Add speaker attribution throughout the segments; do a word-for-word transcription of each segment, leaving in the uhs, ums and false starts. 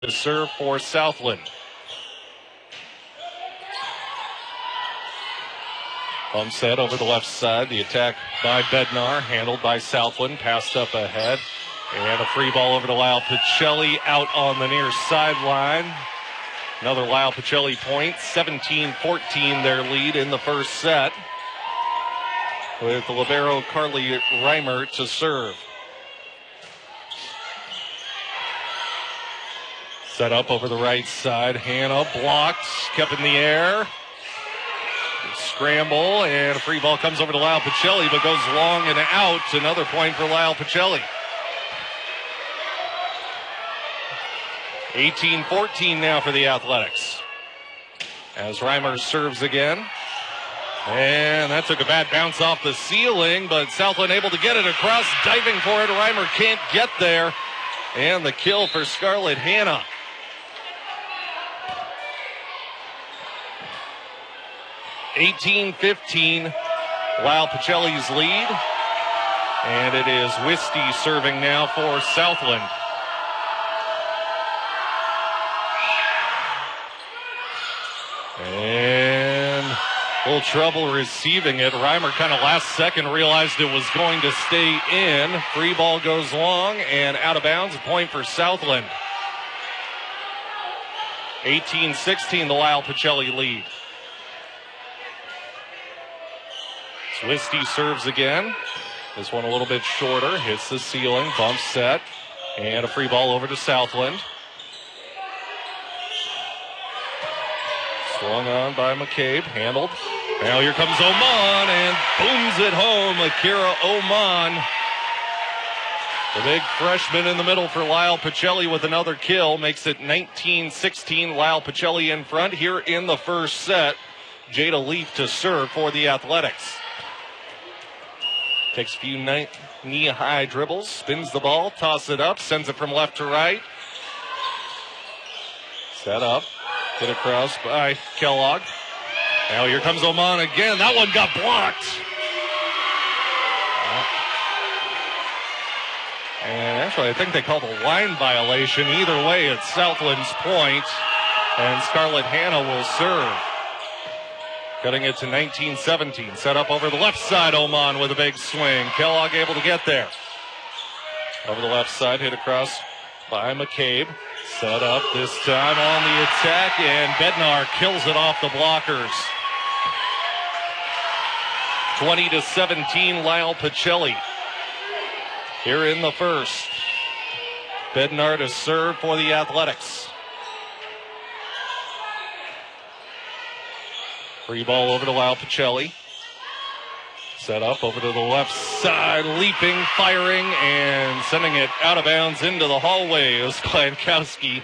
Speaker 1: to serve for Southland. Bump set over the left side. The attack by Bednar, handled by Southland, passed up ahead. And a free ball over to Lyle Pacelli out on the near sideline. Another Lyle Pacelli point, seventeen fourteen their lead in the first set. With the libero Carly Reimer to serve. Set up over the right side. Hannah blocked, kept in the air. Scramble, and a free ball comes over to Lyle Pacelli, but goes long and out. Another point for Lyle Pacelli. eighteen fourteen now for the Athletics. As Reimer serves again. And that took a bad bounce off the ceiling, but Southland able to get it across, diving for it. Reimer can't get there. And the kill for Scarlett Hannah. eighteen fifteen, Lyle Pacelli's lead. And it is Wisty serving now for Southland. And a little trouble receiving it. Reimer kind of last second realized it was going to stay in. Free ball goes long and out of bounds. A point for Southland. eighteen sixteen, the Lyle Pacelli lead. Wisty serves again. This one a little bit shorter. Hits the ceiling. Bump set. And a free ball over to Southland. Swung on by McCabe. Handled. Now here comes Oman and booms it home. Akira Oman. The big freshman in the middle for Lyle Pacelli with another kill. Makes it nineteen sixteen. Lyle Pacelli in front here in the first set. Jada Leaf to serve for the Athletics. Takes a few knee-high dribbles, spins the ball, tosses it up, sends it from left to right. Set up, hit across by Kellogg. Now here comes Oman again. That one got blocked. And actually, I think they called a line violation. Either way, it's Southland's point, and Scarlett Hannah will serve. Cutting it to nineteen seventeen. Set up over the left side, Oman with a big swing. Kellogg able to get there. Over the left side, hit across by McCabe. Set up this time on the attack, and Bednar kills it off the blockers. twenty to seventeen, Lyle Pacelli. Here in the first. Bednar to serve for the Athletics. Free ball over to Lyle Pacelli. Set up over to the left side, leaping, firing, and sending it out of bounds into the hallway. It was Klankowski.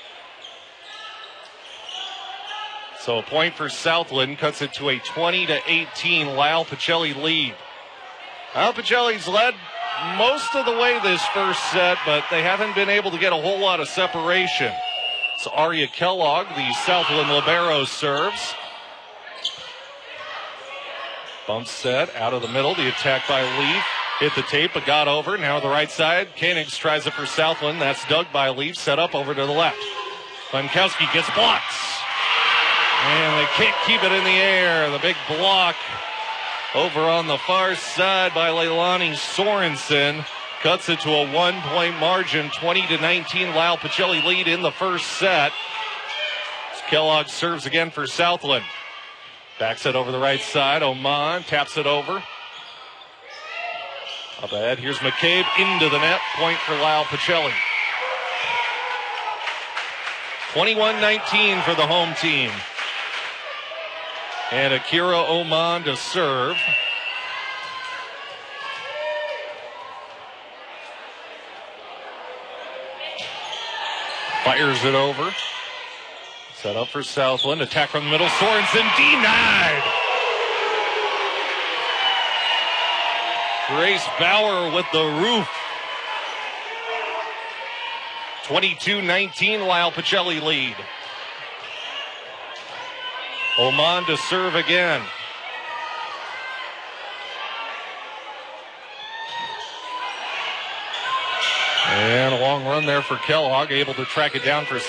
Speaker 1: So a point for Southland cuts it to a twenty to eighteen Lyle Pacelli lead. Lyle Pacelli's led most of the way this first set, but they haven't been able to get a whole lot of separation. So Aria Kellogg, the Southland libero, serves. Bump set out of the middle. The attack by Leaf. Hit the tape, but got over. Now on the right side. Koenigs tries it for Southland. That's dug by Leaf. Set up over to the left. Klankowski gets blocked. And they can't keep it in the air. The big block over on the far side by Leilani Sorensen. Cuts it to a one-point margin. twenty to nineteen. Lyle Pacelli lead in the first set. Kellogg serves again for Southland. Backs it over the right side. Oman taps it over. Up ahead. Here's McCabe into the net. Point for Lyle Pacelli. twenty-one nineteen for the home team. And Akira Oman to serve. Fires it over. Set up for Southland. Attack from the middle. Sorensen denied. Grace Bauer with the roof. twenty-two nineteen, Lyle Pacelli lead. Oman to serve again. And Long run there for Kellogg, able to track it down for